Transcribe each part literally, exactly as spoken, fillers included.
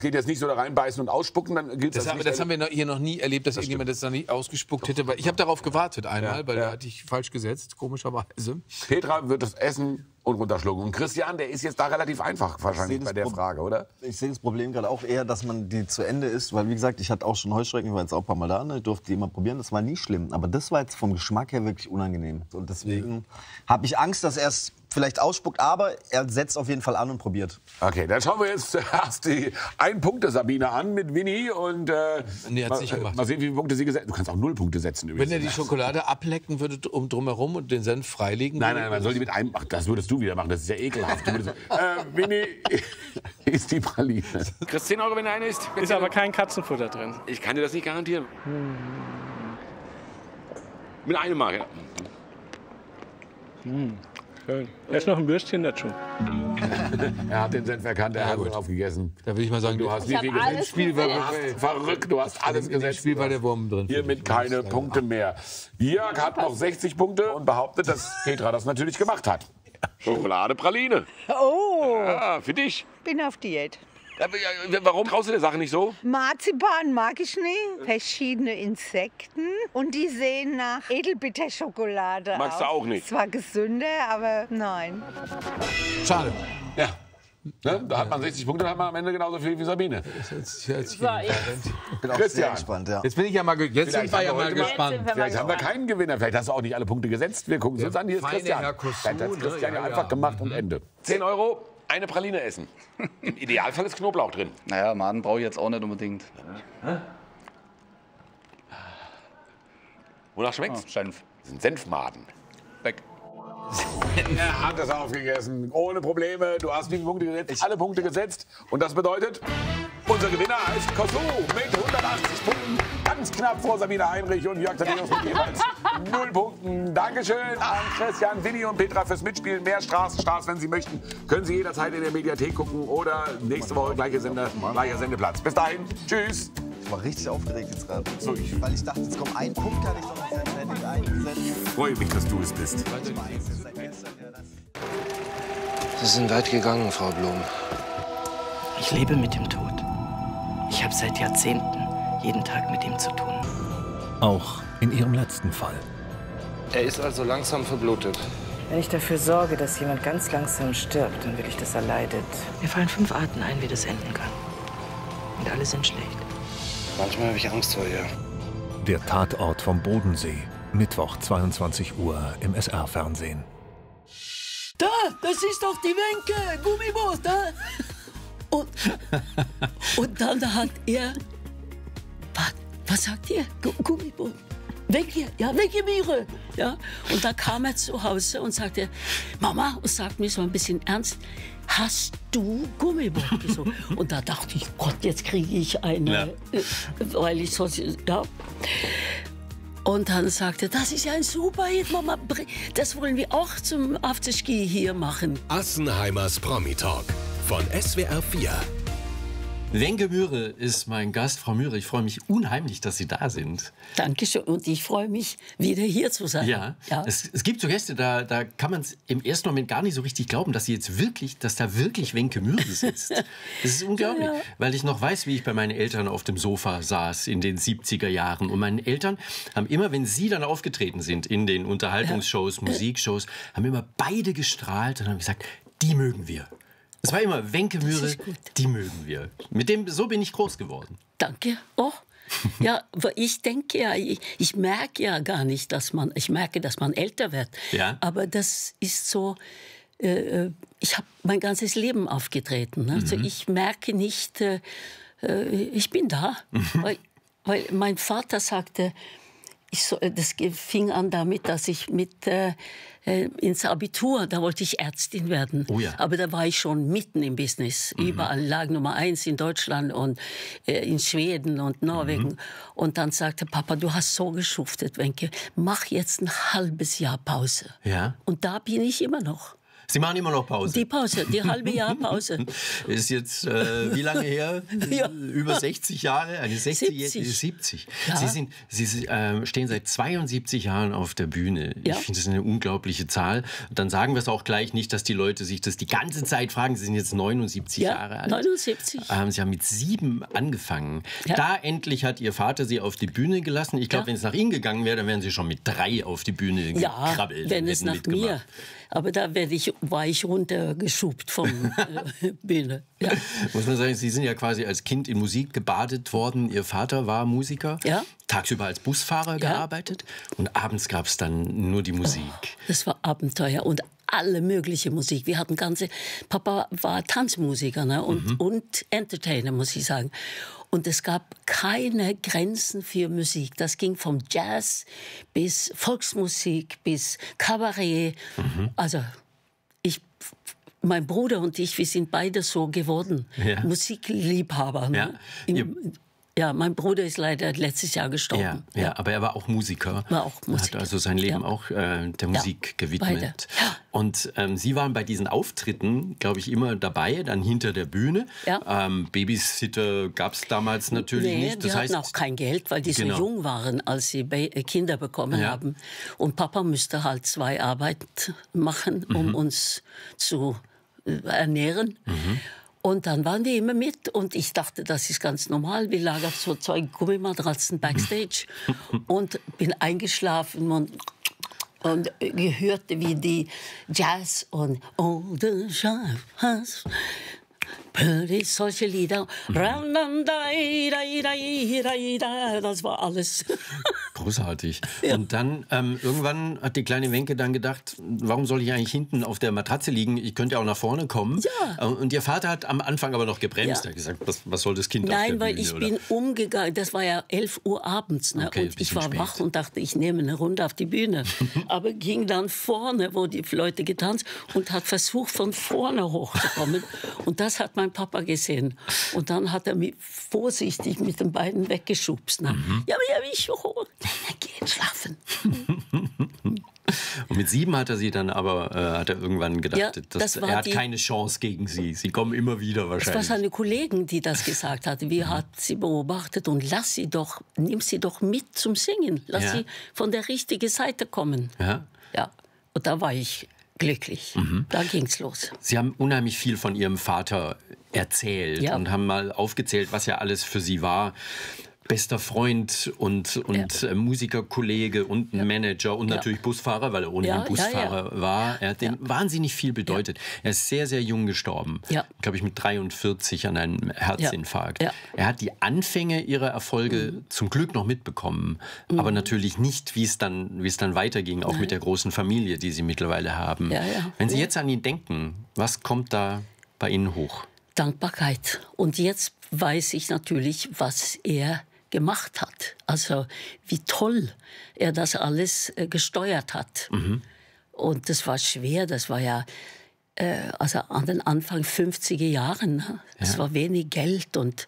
geht jetzt nicht so da reinbeißen und ausspucken, dann gilt das, das nicht. Das haben wir noch, hier noch nie erlebt, dass das irgendjemand das noch nie ausgespuckt hätte. Weil ich habe darauf gewartet einmal, ja, weil ja. da hatte ich falsch gesetzt, komischerweise. Petra wird das essen und runterschlucken. Und Christian, der ist jetzt da relativ einfach wahrscheinlich bei der Pro Frage, oder? Ich sehe das Problem gerade auch eher, dass man die zu Ende isst. Weil, wie gesagt, ich hatte auch schon Heuschrecken, ich war jetzt auch ein paar Mal da, ne? Ich durfte die immer probieren, das war nie schlimm. Aber das war jetzt vom Geschmack her wirklich unangenehm. Und deswegen ja. habe ich Angst, dass er es vielleicht ausspuckt, aber er setzt auf jeden Fall an und probiert. Okay, dann schauen wir jetzt zuerst die Ein-Punkte-Sabine an mit Winnie und äh, nee, hat's nicht gemacht. Mal sehen, wie viele Punkte sie gesetzt hat. Du kannst auch null Punkte setzen. Übrigens. Wenn er die Schokolade ablecken würde um drumherum und den Senf freilegen Nein, nein, man soll die mit einem... Ach, das würdest du wieder machen, das ist ja ekelhaft. Du würdest, äh, Winnie ist die Praline. Kriegst zehn Euro, wenn einer isst. Ist aber kein Katzenfutter drin. Ich kann dir das nicht garantieren. Hm. Mit einem Mal, ja. Hm. Schön. Da ist noch ein Würstchen dazu. Er hat den Senf erkannt, er ja, hat ihn aufgegessen. Da würde ich mal sagen, du hast wie viel gesetzt? Spiel war verrückt, du hast alles gesetzt. Spiel war der Wurm drin. Hiermit keine Punkte mehr. Jörg hat noch sechzig Punkte und behauptet, dass Petra das natürlich gemacht hat. Schokolade, Praline. Oh. Ja, für dich. Bin auf Diät. Warum traust du der Sache nicht so? Marzipan mag ich nicht. Verschiedene Insekten. Und die sehen nach Edelbitterschokolade aus. Magst du auch nicht? Zwar gesünder, aber nein. Schade. Ja. Ne? Da hat man sechzig Punkte, dann hat man am Ende genauso viel wie Sabine. Ich bin auch Christian. sehr gespannt, ja. Jetzt bin ich ja mal, ge jetzt sind wir ja mal gespannt. Jetzt Vielleicht haben wir keinen Gewinner. Vielleicht hast du auch nicht alle Punkte gesetzt. Wir gucken uns an. Hier ist Christian. Vielleicht hat Christian ja einfach gemacht und Ende. zehn Euro, eine Praline essen. Im Idealfall ist Knoblauch drin. Naja, Maden brauche ich jetzt auch nicht unbedingt. Hä? Wonach schmeckt's? Oh, Senf. Das sind Senfmaden. Weg. Er hat es aufgegessen. Ohne Probleme. Du hast wie viele Punkte gesetzt? Ich alle Punkte gesetzt. Und das bedeutet, unser Gewinner heißt Kosu mit hundertachtzig Punkten. Ganz knapp vor Sabine Heinrich und Jörg Thaddeus mit jeweils null Punkten. Dankeschön an Christian, Winnie und Petra fürs Mitspielen. Mehr Straßenstars, wenn Sie möchten, können Sie jederzeit in der Mediathek gucken oder nächste Woche gleiche Sender, gleicher Sendeplatz. Bis dahin. Tschüss. Ich war richtig aufgeregt jetzt gerade. So, ich- Weil ich dachte, jetzt kommt ein Punkt, kann ich doch noch selbstständig einsetzen. Freue mich, dass du es bist. Sie sind weit gegangen, Frau Blum. Ich lebe mit dem Tod. Ich habe seit Jahrzehnten jeden Tag mit ihm zu tun. Auch in ihrem letzten Fall. Er ist also langsam verblutet. Wenn ich dafür sorge, dass jemand ganz langsam stirbt, dann will ich, dass er leidet. Mir fallen fünf Arten ein, wie das enden kann. Und alle sind schlecht. Manchmal habe ich Angst vor ihr. Der Tatort vom Bodensee. Mittwoch, zweiundzwanzig Uhr im S R-Fernsehen. Da, das ist doch die Wenke, Gummiboot, da. Und, und dann hat er, was, was sagt ihr? Gu Gummiboot. Weg hier, ja, weg hier, Mire. Ja, und da kam er zu Hause und sagte, Mama, und sagt mir so ein bisschen ernst, hast du Gummiboot gesungen? Und da dachte ich, Gott, jetzt kriege ich eine, ja. äh, weil ich so, ja. Und dann sagte er, das ist ja ein super Hit, Mama, das wollen wir auch zum Afterski hier machen. Assenheimers Promi-Talk von S W R vier. Wenke Mühre ist mein Gast. Frau Mühre, ich freue mich unheimlich, dass Sie da sind. Dankeschön. Und ich freue mich, wieder hier zu sein. Ja, ja. Es, es gibt so Gäste, da, da kann man es im ersten Moment gar nicht so richtig glauben, dass sie jetzt wirklich, dass da wirklich Wenke Mühre sitzt. Das ist unglaublich, ja. Weil ich noch weiß, wie ich bei meinen Eltern auf dem Sofa saß in den siebziger Jahren. Und meine Eltern haben immer, wenn sie dann aufgetreten sind in den Unterhaltungsshows, ja. Musikshows, haben immer beide gestrahlt und haben gesagt, die mögen wir. Es war immer Wenke Mühre, die mögen wir. Mit dem, so bin ich groß geworden. Danke. Oh. Ja, aber ich denke ja, ich, ich merke ja gar nicht, dass man, ich merke, dass man älter wird. Ja. Aber das ist so, äh, ich habe mein ganzes Leben aufgetreten. Ne? Mhm. Also ich merke nicht, äh, ich bin da. Mhm. Weil, weil mein Vater sagte, ich so, das fing an damit, dass ich mit äh, ins Abitur, da wollte ich Ärztin werden. Oh ja. Aber da war ich schon mitten im Business. Mhm. Überall lag Nummer eins in Deutschland und äh, in Schweden und Norwegen. Mhm. Und dann sagte Papa, du hast so geschuftet, Wenke, mach jetzt ein halbes Jahr Pause. Ja. Und da bin ich immer noch. Sie machen immer noch Pause. Die Pause, die halbe Jahr Pause. Ist jetzt, äh, wie lange her? Ja. Über sechzig Jahre? Eine sechzigjährige siebzig. Ja. Sie, sind, Sie äh, stehen seit zweiundsiebzig Jahren auf der Bühne. Ja. Ich finde, das ist eine unglaubliche Zahl. Dann sagen wir es auch gleich nicht, dass die Leute sich das die ganze Zeit fragen. Sie sind jetzt neunundsiebzig Ja, Jahre alt. neunundsiebzig. Ähm, Sie haben mit sieben angefangen. Ja. Da endlich hat Ihr Vater Sie auf die Bühne gelassen. Ich glaube, Ja. wenn es nach Ihnen gegangen wäre, dann wären Sie schon mit drei auf die Bühne Ja, gekrabbelt. wenn und es hätten nach mitgemacht. mir. Aber da werde ich, war ich runtergeschubt vom äh, Bühne. Ja. Muss man sagen, Sie sind ja quasi als Kind in Musik gebadet worden. Ihr Vater war Musiker, Ja. tagsüber als Busfahrer Ja. gearbeitet und abends gab es dann nur die Musik. Das war Abenteuer und alle mögliche Musik. Wir hatten ganze, Papa war Tanzmusiker, ne? und, Mhm. und Entertainer, muss ich sagen. Und es gab keine Grenzen für Musik. Das ging vom Jazz bis Volksmusik bis Kabarett. Mhm. Also ich, mein Bruder und ich, wir sind beide so geworden. Ja. Musikliebhaber. Ne? Ja. Im, ja, mein Bruder ist leider letztes Jahr gestorben. Ja, ja, aber er war auch Musiker. War auch Musiker. Hat also sein Leben Ja. auch äh, der Musik Ja, gewidmet. beide. Ja. Und ähm, Sie waren bei diesen Auftritten, glaube ich, immer dabei, dann hinter der Bühne. Ja. Ähm, Babysitter gab es damals natürlich nee, nicht. Das die heißt, hatten auch kein Geld, weil die Genau. so jung waren, als sie Ba- äh, Kinder bekommen Ja. haben. Und Papa müsste halt zwei Arbeiten machen, um Mhm. uns zu äh, ernähren. Mhm. Und dann waren wir immer mit und ich dachte, das ist ganz normal. Wir lagen auf so zwei Gummimatratzen backstage und bin eingeschlafen und, und gehörte, wie die Jazz und All the Jazz, solche Lieder. Das war alles. Großartig. Und dann ähm, irgendwann hat die kleine Wenke dann gedacht, warum soll ich eigentlich hinten auf der Matratze liegen? Ich könnte ja auch nach vorne kommen. Ja. Und ihr Vater hat am Anfang aber noch gebremst. Ja. Er hat gesagt, was, was soll das Kind auf der Nein, Bühne? weil ich oder? bin umgegangen. Das war ja elf Uhr abends. Ne? Okay, ein und ich bisschen war spät. wach und dachte, ich nehme eine Runde auf die Bühne. Aber ging dann vorne, wo die Leute getanzt und hat versucht, von vorne hochzukommen. Und das hat mein Papa gesehen. Und dann hat er mich vorsichtig mit den Beinen weggeschubst. Ne? Mhm. Ja, aber ja, ich hoch. Na, geh schlafen. Und mit sieben hat er sie dann aber, äh, hat er irgendwann gedacht, Ja, dass, das war er hat die- keine Chance gegen sie. Sie kommen immer wieder Es war wahrscheinlich. seine Kollegin, die das gesagt hat. Wir hat sie beobachtet und lass sie doch, nimm sie doch mit zum Singen. Lass Ja. sie von der richtigen Seite kommen. Ja? Ja, und da war ich glücklich. Mhm. Da ging's los. Sie haben unheimlich viel von Ihrem Vater erzählt Ja. und haben mal aufgezählt, was ja alles für Sie war. Bester Freund und, und äh, Musikerkollege und Manager und Ja. natürlich Busfahrer, weil er ohnehin Ja, ja, Busfahrer ja. war. Er hat dem wahnsinnig viel bedeutet. Er ist sehr, sehr jung gestorben. Ja. Glaube ich mit dreiundvierzig an einem Herzinfarkt. Ja. Er hat die Anfänge ihrer Erfolge Mhm. zum Glück noch mitbekommen, aber natürlich nicht, wie es dann, wie es dann weiterging, auch Nein. mit der großen Familie, die Sie mittlerweile haben. Ja, ja. Wenn Sie Ja. jetzt an ihn denken, was kommt da bei Ihnen hoch? Dankbarkeit. Und jetzt weiß ich natürlich, was er gemacht hat. Also wie toll er das alles äh, gesteuert hat. Mhm. Und das war schwer. Das war ja äh, also an den Anfang fünfziger Jahren. Ne? Es Ja. war wenig Geld. Und,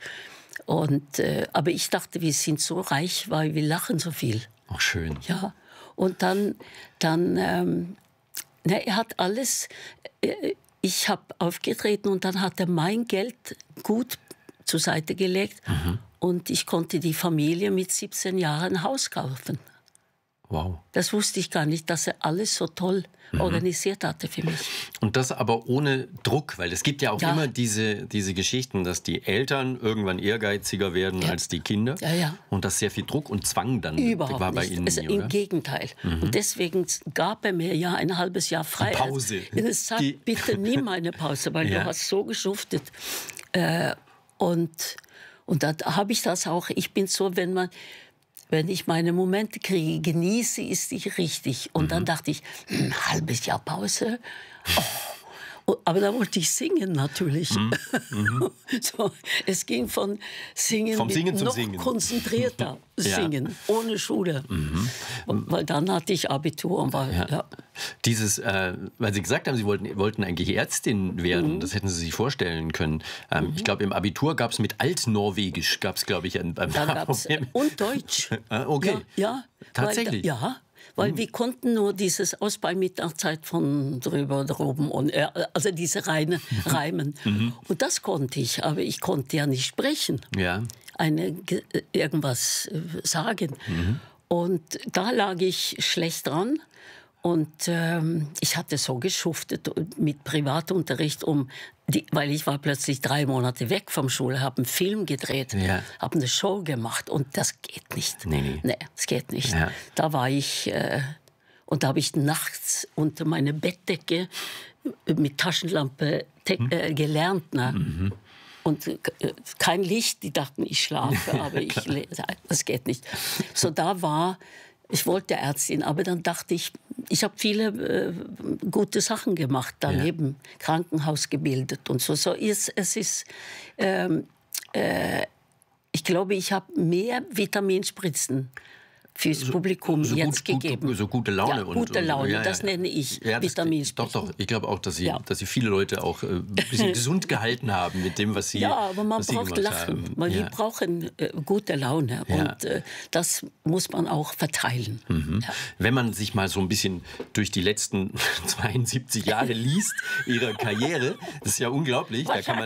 und, äh, aber ich dachte, wir sind so reich, weil wir lachen so viel. Auch schön. Ja, und dann, dann ähm, ne, er hat alles, äh, ich habe aufgetreten und dann hat er mein Geld gut zur Seite gelegt Mhm. und ich konnte die Familie mit siebzehn Jahren ein Haus kaufen. Wow. Das wusste ich gar nicht, dass er alles so toll Mhm. organisiert hatte für mich. Und das aber ohne Druck, weil es gibt ja auch Ja. immer diese, diese Geschichten, dass die Eltern irgendwann ehrgeiziger werden Ja. als die Kinder. Ja, ja. Und dass sehr viel Druck und Zwang dann Überhaupt war bei nicht. Ihnen Also nie, im oder? Gegenteil. Mhm. Und deswegen gab er mir ja ein halbes Jahr frei. Pause. Und es sagt, Die- bitte nimm eine Pause, weil Ja. du hast so geschuftet. Äh, und, und da habe ich das auch. Ich bin so, wenn man... Wenn ich meine Momente kriege, genieße, ist ich richtig. Und dann dachte ich, ein halbes Jahr Pause. Oh. Aber da wollte ich singen natürlich. So, es ging von Singen, Vom Singen mit zum noch Singen. konzentrierter Ja. Singen, ohne Schule. Weil dann hatte ich Abitur und war, Ja. ja. Dieses, äh, weil Sie gesagt haben, Sie wollten, wollten eigentlich Ärztin werden, Mhm. das hätten Sie sich vorstellen können. Ähm, Ich glaube, im Abitur gab es mit Altnorwegisch, gab es, glaube ich, ein, ein Da paar gab's, Probleme. und Deutsch. Ah, okay. Ja, ja, Tatsächlich? Weil, da, ja, weil Mhm. wir konnten nur dieses Aus bei Mittagszeit von drüber, droben, und, äh, also diese Reine, Reimen. Mhm. Und das konnte ich, aber ich konnte ja nicht sprechen. Ja. Eine, ge- irgendwas äh, sagen. Mhm. Und da lag ich schlecht dran. Und ähm, ich hatte so geschuftet mit Privatunterricht, um die, weil ich war plötzlich drei Monate weg vom Schule, habe einen Film gedreht, Ja. habe eine Show gemacht und das geht nicht. Nee, nee. Nee, das geht nicht. Ja. Da war ich, äh, und da habe ich nachts unter meine Bettdecke mit Taschenlampe te- äh, gelernt. Ne? Mhm. Und äh, kein Licht, die dachten, ich schlafe, aber ich lese. Das geht nicht. So, da war, ich wollte Ärztin, aber dann dachte ich, ich habe viele äh, gute Sachen gemacht, daneben Krankenhaus gebildet und so. So ist, es ist, ähm, äh, ich glaube, ich habe mehr Vitaminspritzen fürs Publikum so jetzt gut, gegeben. Gut, so gute Laune. Ja, und, gute und, Laune, ja, ja. das nenne ich Ja, das- Vitaminspritzen. Doch, doch. Ich glaube auch, dass Sie, Ja. dass Sie viele Leute auch äh, ein bisschen gesund gehalten haben mit dem, was Sie Ja, aber man was Sie braucht gemacht Lachen. haben. Weil Ja. Wir brauchen äh, gute Laune. Ja. Und äh, das muss man auch verteilen. Mhm. Wenn man sich mal so ein bisschen durch die letzten zweiundsiebzig Jahre liest, Ihrer Karriere, das ist ja unglaublich. Da kann man,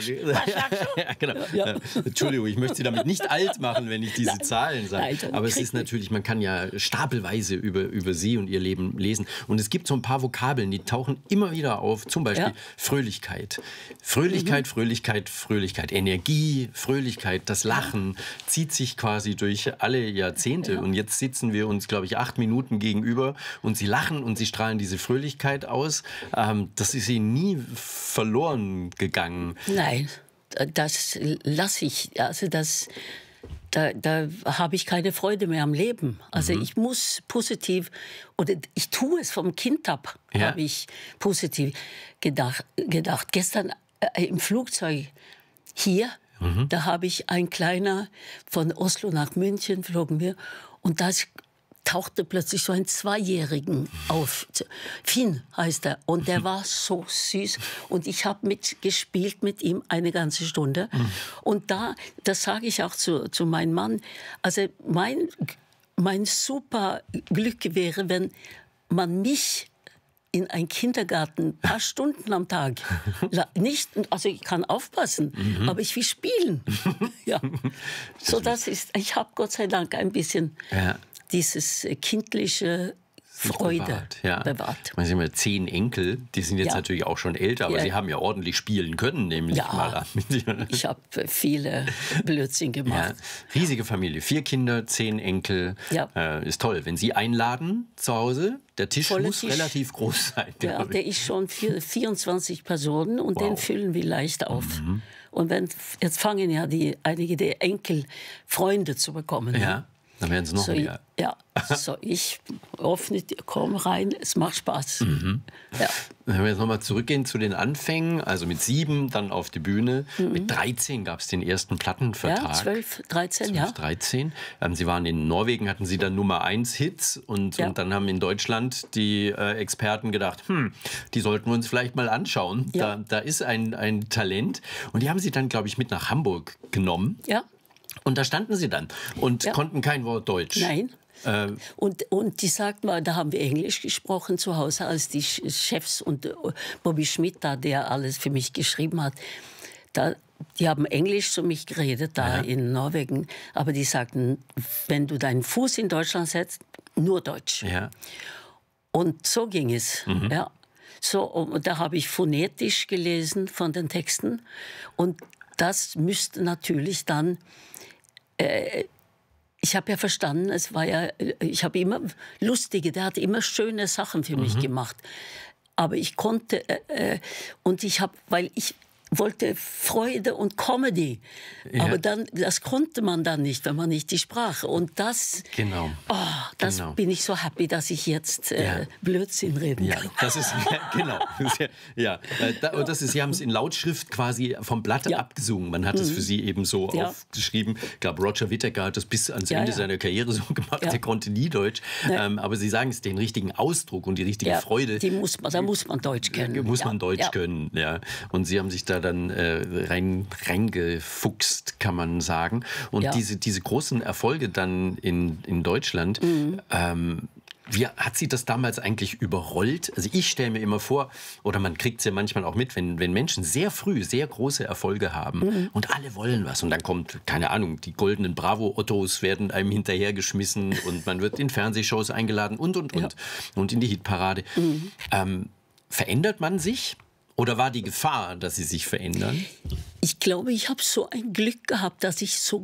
ja, genau. Ja. Äh, Entschuldigung, ich möchte Sie damit nicht alt machen, wenn ich diese Zahlen sage. Nein, dann Aber es krieg ist natürlich, man kann ja stapelweise über, über Sie und Ihr Leben lesen. Und es gibt so ein paar Vokabeln, die tauchen immer wieder auf. Zum Beispiel Ja. Fröhlichkeit. Fröhlichkeit, Mhm. Fröhlichkeit, Fröhlichkeit. Energie, Fröhlichkeit, das Lachen zieht sich quasi durch alle Jahrzehnte. Ja. Und jetzt sitzen wir uns, glaube ich, acht Minuten gegenüber und Sie lachen und Sie strahlen diese Fröhlichkeit aus. Ähm, das ist Ihnen nie verloren gegangen. Nein, das lasse ich. Also das, da, da habe ich keine Freude mehr am Leben. Also Mhm. ich muss positiv, oder ich tue es vom Kind ab, Ja. habe ich positiv gedacht. gedacht. Gestern äh, im Flugzeug hier, Mhm. da habe ich ein kleiner, von Oslo nach München flogen wir, und da tauchte plötzlich so ein Zweijährigen auf. Finn heißt er. Und der war so süß. Und ich habe mitgespielt mit ihm eine ganze Stunde. Und da, das sage ich auch zu, zu meinem Mann, also mein, mein super Glück wäre, wenn man mich in einen Kindergarten ein paar Stunden am Tag. La- Nicht, also ich kann aufpassen, Mhm. aber ich will spielen. Ja. So, das ist, ich habe Gott sei Dank ein bisschen Ja. dieses äh, kindliche Freude Bewahrt, ja. bewahrt. Ich meine, Sie haben ja zehn Enkel, die sind jetzt Ja. natürlich auch schon älter, aber Ja. Sie haben ja ordentlich spielen können, nämlich Ja. mal an. Ich habe viele Blödsinn Ja. gemacht. Riesige Familie, vier Kinder, zehn Enkel. Ja. Äh, ist toll. Wenn Sie einladen zu Hause, der Tisch Voller muss Tisch. relativ groß sein. Ja, glaub ich. der ist schon für vierundzwanzig Personen und den Wow. füllen wir leicht auf. Und wenn, jetzt fangen ja die, einige der Enkel Freunde zu bekommen. ne? Ja, dann werden es noch so, mehr. Ja, so ich öffne, komm rein, es macht Spaß. Mhm. Ja. Wenn wir jetzt nochmal zurückgehen zu den Anfängen, also mit sieben dann auf die Bühne, Mhm. mit dreizehn gab es den ersten Plattenvertrag. Ja, zwölf, dreizehn, ja. dreizehn. Ähm, Sie waren in Norwegen, hatten Sie dann Nummer eins Hits und, Ja. und dann haben in Deutschland die äh, Experten gedacht, hm, die sollten wir uns vielleicht mal anschauen. Ja. Da, da ist ein, ein Talent. Und die haben Sie dann, glaube ich, mit nach Hamburg genommen. Ja. Und da standen Sie dann und Ja. konnten kein Wort Deutsch. Nein. Äh, Und, und die sagt mal, da haben wir Englisch gesprochen zu Hause, als die Ch- Chefs und äh, Bobby Schmidt da, der alles für mich geschrieben hat, da, die haben Englisch zu mich geredet da Ja. in Norwegen, aber die sagten, wenn du deinen Fuß in Deutschland setzt, nur Deutsch. ja. Und so ging es. Mhm. Ja. So, und da habe ich phonetisch gelesen von den Texten. Und das müsste natürlich dann. Äh, ich habe ja verstanden, es war ja. Ich habe immer lustige, der hat immer schöne Sachen für mich Mhm. gemacht. Aber ich konnte. Äh, äh, und ich habe, weil ich wollte Freude und Comedy. Ja. Aber dann, das konnte man dann nicht, wenn man nicht die Sprache. Und das. Genau. Oh, das Genau. bin ich so happy, dass ich jetzt äh, Ja. Blödsinn reden Ja, kann. das ist ja, genau. Ja, äh, da, und das ist, Sie haben es in Lautschrift quasi vom Blatt Ja. abgesungen. Man hat es Mhm. für Sie eben so Ja. aufgeschrieben. Ich glaube, Roger Whittaker hat das bis ans Ja, Ende ja. seiner Karriere so gemacht. Ja. Der konnte nie Deutsch. Nee. Ähm, aber Sie sagen es, den richtigen Ausdruck und die richtige Ja, Freude. die muss man, da muss man Deutsch können. Muss ja. man Deutsch ja. können, ja. Und Sie haben sich da dann äh, rein, reingefuchst, kann man sagen. Und Ja. diese, diese großen Erfolge dann in, in Deutschland, Mhm. ähm, Wie hat sie das damals eigentlich überrollt? Also ich stelle mir immer vor, oder man kriegt es ja manchmal auch mit, wenn, wenn Menschen sehr früh sehr große Erfolge haben mhm. und alle wollen was und dann kommt, keine Ahnung, die goldenen Bravo-Ottos werden einem hinterhergeschmissen und man wird in Fernsehshows eingeladen und, und, und. Ja. Und in die Hitparade. Mhm. Ähm, verändert man sich? Oder war die Gefahr, dass sie sich verändern? Ich glaube, ich habe so ein Glück gehabt, dass ich so